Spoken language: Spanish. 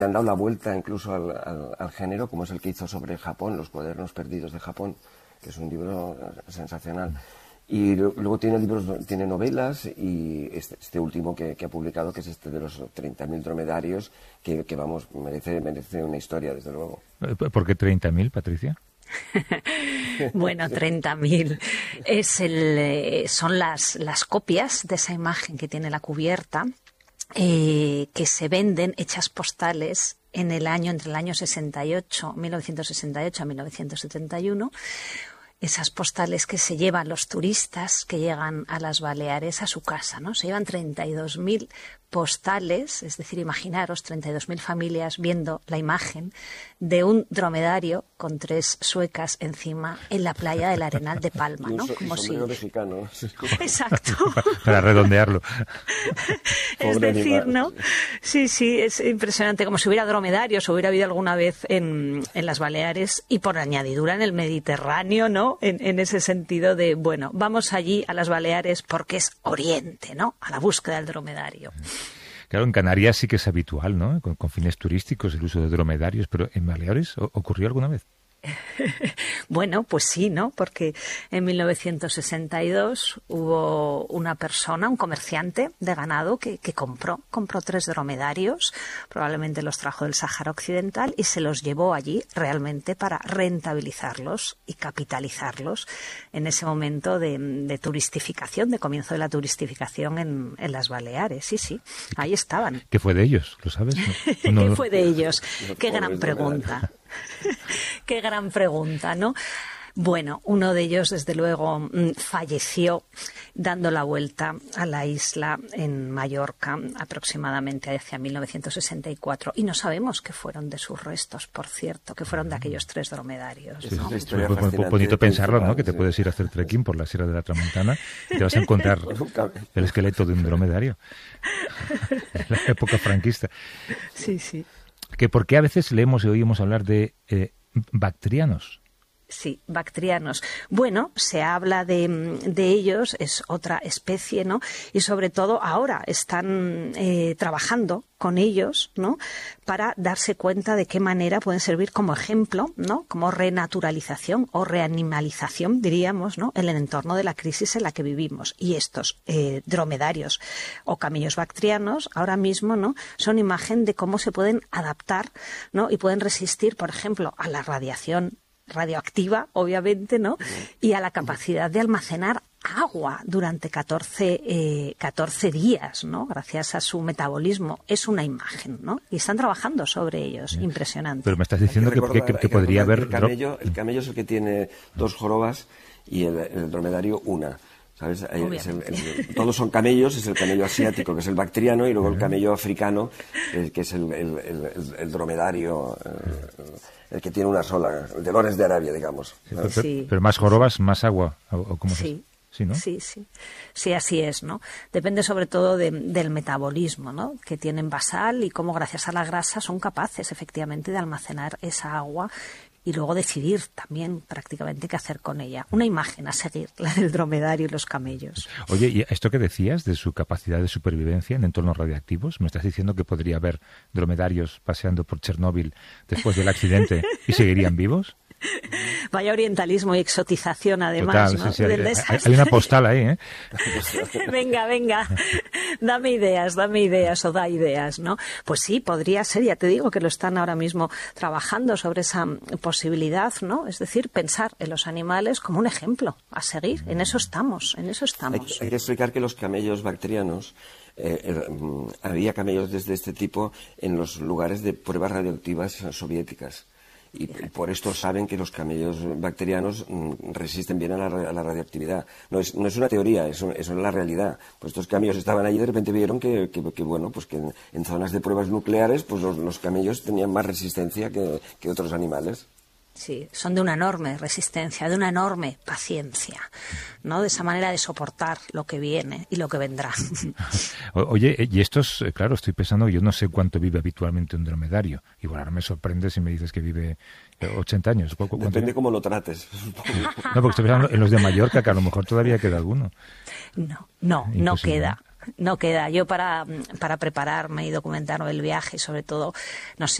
han dado la vuelta incluso al género, como es el que hizo sobre Japón, Los cuadernos perdidos de Japón, que es un libro sensacional. Y luego tiene novelas, y este último que ha publicado, que es este de los 30.000 dromedarios, que vamos, merece una historia, desde luego. ¿Por qué 30.000, Patricia? Bueno, 30.000 son las copias de esa imagen que tiene la cubierta, que se venden hechas postales entre el año 1968 a 1971. Esas postales que se llevan los turistas que llegan a las Baleares a su casa, ¿no? Se llevan 32.000 postales, es decir, imaginaros 32.000 familias viendo la imagen de un dromedario con 3 suecas encima en la playa del Arenal de Palma, ¿no? Como si... mexicano. Exacto. Para redondearlo. Es decir, ¿no? Sí, es impresionante, como si hubiera dromedarios, o hubiera habido alguna vez en las Baleares, y por añadidura en el Mediterráneo, ¿no? En ese sentido de, bueno, vamos allí a las Baleares porque es Oriente, ¿no? A la búsqueda del dromedario. Claro, en Canarias sí que es habitual, ¿no? Con fines turísticos el uso de dromedarios, pero ¿en Baleares ocurrió alguna vez? Bueno, pues sí, ¿no? Porque en 1962 hubo una persona, un comerciante de ganado que compró 3 dromedarios, probablemente los trajo del Sáhara Occidental, y se los llevó allí realmente para rentabilizarlos y capitalizarlos en ese momento de turistificación, de comienzo de la turistificación en las Baleares. Sí, ahí estaban. ¿Qué fue de ellos? ¿Lo sabes? ¿No? ¿Qué fue de ellos? Qué gran pregunta. Qué gran pregunta, ¿no? Bueno, uno de ellos, desde luego, falleció dando la vuelta a la isla en Mallorca, aproximadamente hacia 1964. Y no sabemos qué fueron de sus restos, por cierto, que fueron de aquellos 3 dromedarios, ¿no? Es bonito pensarlo, ¿no? Que te puedes ir a hacer trekking por la Sierra de la Tramontana y te vas a encontrar el esqueleto de un dromedario. En la época franquista. Sí. Que ¿por qué a veces leemos y oímos hablar de bactrianos? Sí, bactrianos. Bueno, se habla de ellos, es otra especie, ¿no? Y sobre todo ahora están trabajando con ellos, ¿no? Para darse cuenta de qué manera pueden servir como ejemplo, ¿no? Como renaturalización o reanimalización, diríamos, ¿no? En el entorno de la crisis en la que vivimos. Y estos dromedarios o camellos bactrianos ahora mismo, ¿no? Son imagen de cómo se pueden adaptar, ¿no? Y pueden resistir, por ejemplo, a la radiación radioactiva, obviamente, ¿no? Y a la capacidad de almacenar agua durante 14 días, ¿no? Gracias a su metabolismo. Es una imagen, ¿no? Y están trabajando sobre ellos. Impresionante. Pero me estás diciendo que podría haber... El camello es el que tiene 2 jorobas y el dromedario una. ¿Sabes? Todos son camellos, es el camello asiático, que es el bactriano, y luego el camello africano, que es el dromedario, el que tiene una sola, el de Lores de Arabia, digamos. Pero más jorobas, más agua, ¿o cómo es? Sí, ¿no? Sí, así es, ¿no? Depende sobre todo del metabolismo, ¿no? Que tienen basal y cómo gracias a la grasa son capaces efectivamente de almacenar esa agua y luego decidir también prácticamente qué hacer con ella. Una imagen a seguir, la del dromedario y los camellos. Oye, ¿y esto que decías de su capacidad de supervivencia en entornos radiactivos? ¿Me estás diciendo que podría haber dromedarios paseando por Chernóbil después del accidente y seguirían vivos? Vaya orientalismo y exotización, además. Total, ¿no? sí. Hay una postal ahí, ¿eh? Venga. Dame ideas, o da ideas, ¿no? Pues sí, podría ser, ya te digo que lo están ahora mismo trabajando sobre esa posibilidad, ¿no? Es decir, pensar en los animales como un ejemplo a seguir. En eso estamos. Hay que explicar que los camellos bactrianos, había camellos desde este tipo en los lugares de pruebas radioactivas soviéticas. Y por esto saben que los camellos bacterianos resisten bien a la radioactividad. No es una teoría, eso es la realidad. Pues estos camellos estaban allí y de repente vieron que en zonas de pruebas nucleares pues los camellos tenían más resistencia que otros animales. Sí, son de una enorme resistencia, de una enorme paciencia, ¿no? De esa manera de soportar lo que viene y lo que vendrá. Oye, y estos, claro, estoy pensando, yo no sé cuánto vive habitualmente un dromedario. Igual ahora me sorprende si me dices que vive 80 años. Depende cómo lo trates. No, porque estoy pensando en los de Mallorca, que a lo mejor todavía queda alguno. No queda. No queda. Yo para prepararme y documentarme el viaje, sobre todo, no sé,